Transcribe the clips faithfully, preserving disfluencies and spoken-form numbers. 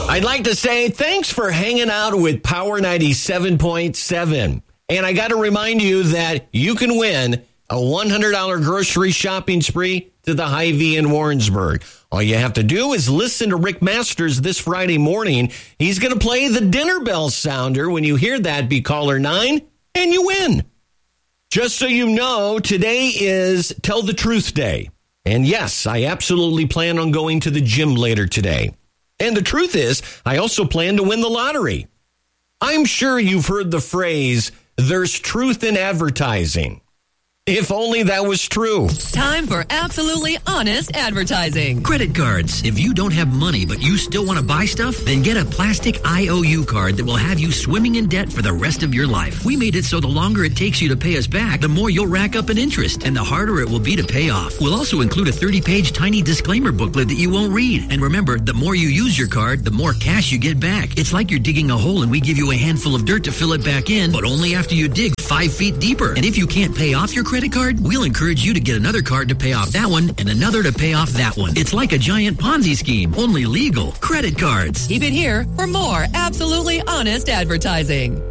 I'd like to say thanks for hanging out with Power ninety-seven point seven. And I got to remind you that you can win a one hundred dollars grocery shopping spree to the Hy-Vee in Warrensburg. All you have to do is listen to Rick Masters this Friday morning. He's going to play the dinner bell sounder. When you hear that, be caller nine and you win. Just so you know, today is Tell the Truth Day. And yes, I absolutely plan on going to the gym later today. And the truth is, I also plan to win the lottery. I'm sure you've heard the phrase, there's truth in advertising. If only that was true. Time for absolutely honest advertising. Credit cards. If you don't have money but you still want to buy stuff, then get a plastic I O U card that will have you swimming in debt for the rest of your life. We made it so the longer it takes you to pay us back, the more you'll rack up in interest and the harder it will be to pay off. We'll also include a thirty-page tiny disclaimer booklet that you won't read. And remember, the more you use your card, the more cash you get back. It's like you're digging a hole and we give you a handful of dirt to fill it back in, but only after you dig five feet deeper. And if you can't pay off your credit card, we'll encourage you to get another card to pay off that one and another to pay off that one. It's like a giant Ponzi scheme, only legal. Credit cards. Keep it here for more absolutely honest advertising.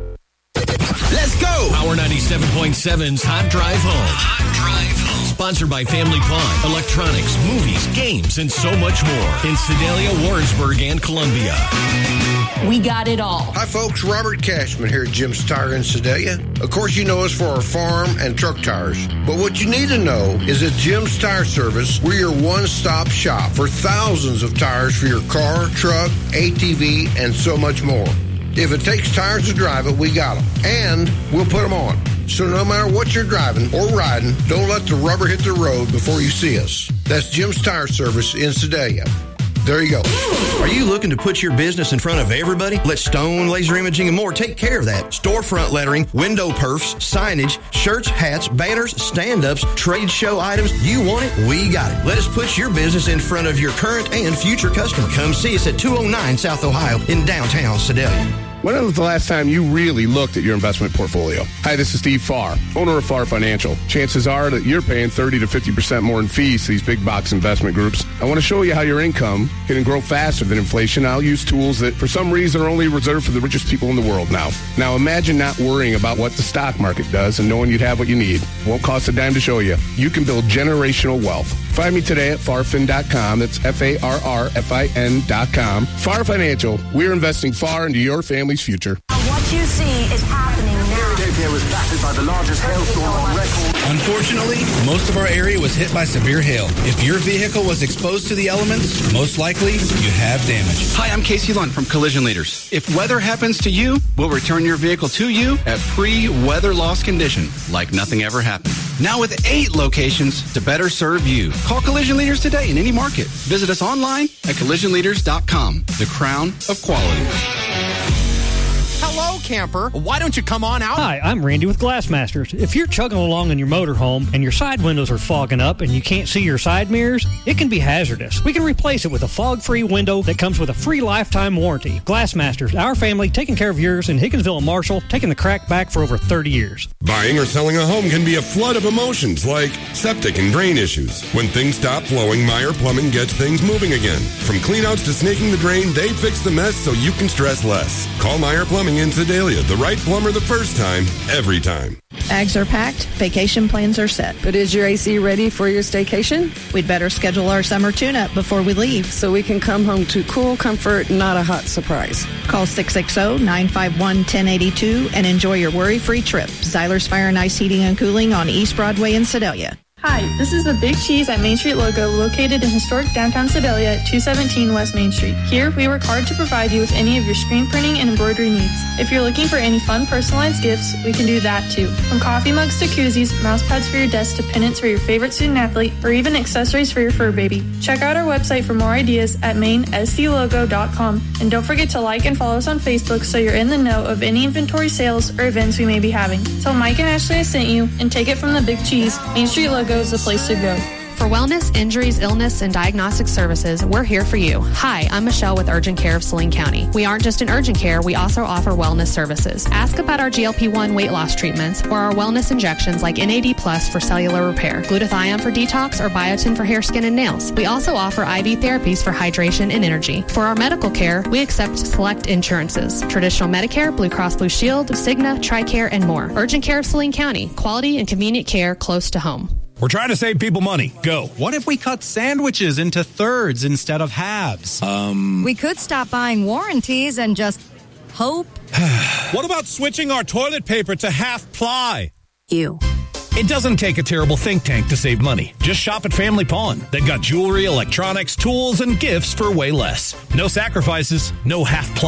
Let's go! Power ninety-seven point seven's Hot Drive Home. Hot Drive Home. Sponsored by Family Pawn, electronics, movies, games, and so much more. In Sedalia, Warrensburg, and Columbia. We got it all. Hi, folks. Robert Cashman here at Jim's Tire in Sedalia. Of course, you know us for our farm and truck tires. But what you need to know is that Jim's Tire Service, we're your one-stop shop for thousands of tires for your car, truck, A T V, and so much more. If it takes tires to drive it, we got them. And we'll put them on. So no matter what you're driving or riding, don't let the rubber hit the road before you see us. That's Jim's Tire Service in Sedalia. There you go. Are you looking to put your business in front of everybody? Let Stone Laser Imaging and more take care of that. Storefront lettering, window perfs, signage, shirts, hats, banners, stand-ups, trade show items. You want it? We got it. Let us put your business in front of your current and future customer. Come see us at two oh nine South Ohio in downtown Sedalia. When was the last time you really looked at your investment portfolio? Hi, this is Steve Farr, owner of Farr Financial. Chances are that you're paying thirty to fifty percent more in fees to these big box investment groups. I want to show you how your income can grow faster than inflation. I'll use tools that, for some reason, are only reserved for the richest people in the world now. Now, imagine not worrying about what the stock market does and knowing you'd have what you need. Won't cost a dime to show you. You can build generational wealth. Find me today at farfin dot com. That's F A R R F I N dot com. Farr Financial. We're investing far into your family's future. What you see is happening now. Area was battered by the largest hailstorm on record. Unfortunately, most of our area was hit by severe hail. If your vehicle was exposed to the elements, most likely you have damage. Hi, I'm Casey Lunt from Collision Leaders. If weather happens to you, we'll return your vehicle to you at pre-weather loss condition, like nothing ever happened. Now with eight locations to better serve you. Call Collision Leaders today in any market. Visit us online at collision leaders dot com. The crown of quality. Hello, camper. Why don't you come on out? Hi, I'm Randy with Glassmasters. If you're chugging along in your motorhome and your side windows are fogging up and you can't see your side mirrors, it can be hazardous. We can replace it with a fog-free window that comes with a free lifetime warranty. Glassmasters, our family taking care of yours in Higginsville and Marshall, taking the crack back for over thirty years. Buying or selling a home can be a flood of emotions like septic and drain issues. When things stop flowing, Meyer Plumbing gets things moving again. From cleanouts to snaking the drain, they fix the mess so you can stress less. Call Meyer Plumbing in Sedalia, the right plumber the first time, every time. Bags are packed, vacation plans are set. But is your A C ready for your staycation? We'd better schedule our summer tune-up before we leave. So we can come home to cool comfort, not a hot surprise. Call six six zero, nine five one, one zero eight two and enjoy your worry-free trip. Zyler's Fire and Ice Heating and Cooling on East Broadway in Sedalia. Hi, this is the Big Cheese at Main Street Logo located in historic downtown Sedalia at two seventeen West Main Street. Here, we work hard to provide you with any of your screen printing and embroidery needs. If you're looking for any fun personalized gifts, we can do that too. From coffee mugs to koozies, mouse pads for your desk to pennants for your favorite student athlete, or even accessories for your fur baby. Check out our website for more ideas at main s d logo dot com. And don't forget to like and follow us on Facebook so you're in the know of any inventory sales or events we may be having. Tell Mike and Ashley I sent you and take it from the Big Cheese. Main Street Logo is the place to go. For wellness, injuries, illness, and diagnostic services, we're here for you. Hi, I'm Michelle with Urgent Care of Saline County. We aren't just in urgent care, we also offer wellness services. Ask about our G L P one weight loss treatments or our wellness injections like N A D Plus for cellular repair, glutathione for detox, or biotin for hair, skin, and nails. We also offer I V therapies for hydration and energy. For our medical care, we accept select insurances, traditional Medicare, Blue Cross Blue Shield, Cigna, TRICARE, and more. Urgent Care of Saline County, quality and convenient care close to home. We're trying to save people money. Go. What if we cut sandwiches into thirds instead of halves? Um. We could stop buying warranties and just hope. What about switching our toilet paper to half ply? You. It doesn't take a terrible think tank to save money. Just shop at Family Pawn. They've got jewelry, electronics, tools, and gifts for way less. No sacrifices, no half ply.